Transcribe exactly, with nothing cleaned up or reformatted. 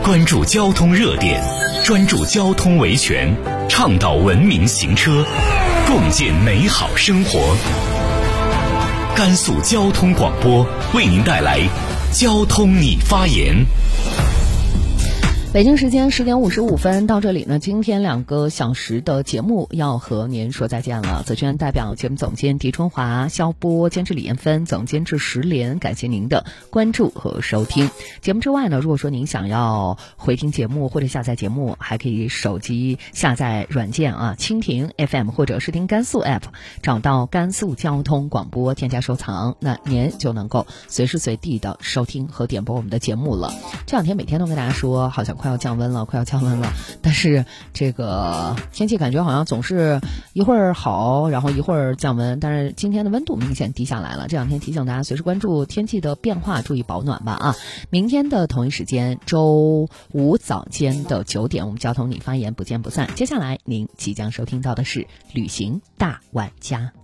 关注交通热点，专注交通维权，倡导文明行车，共建美好生活。甘肃交通广播为您带来交通你发言。 北京时间十点五十五分，到这里呢，今天两个小时的节目要和您说再见了。子轩代表节目总监狄春华、肖波，监制李艳芬，总监制石莲，感谢您的关注和收听。节目之外呢，如果说您想要回听节目或者下载节目，还可以手机下载软件啊，蜻蜓 F M 或者是听甘肃 App， 找到甘肃交通广播，添加收藏，那您就能够随时随地的收听和点播我们的节目了。这两天每天都跟大家说，好像快要降温了，快要降温了。但是这个天气感觉好像总是一会儿好，然后一会儿降温。但是今天的温度明显低下来了。这两天提醒大家随时关注天气的变化，注意保暖吧啊！明天的同一时间，周五早间的九点，我们交通你发言不见不散。接下来您即将收听到的是旅行大玩家。